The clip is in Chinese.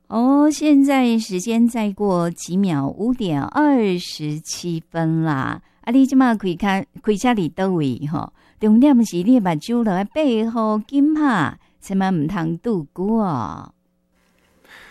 哦，现在时间再过几秒，5:27啦。啊，你即马开车伫倒位吼？重点是你目睭落背后紧拍，千万唔通拄久哦。